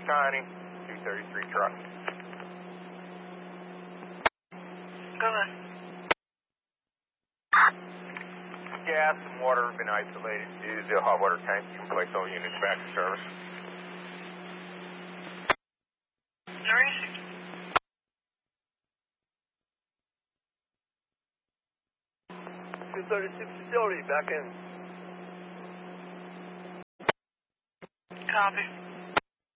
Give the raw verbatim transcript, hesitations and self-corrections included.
Connie, two thirty-three truck. Go ahead. Gas and water have been isolated to the hot water tank. You can place all units back to service. Nourish. two thirty-six facility, back in. Copy.